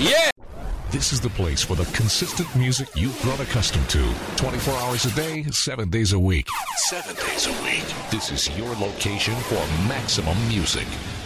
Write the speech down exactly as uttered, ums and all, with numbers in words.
Yeah! This is the place for the consistent music you've grown accustomed to. twenty-four hours a day, seven days a week. Seven days a week. This is your location for maximum music.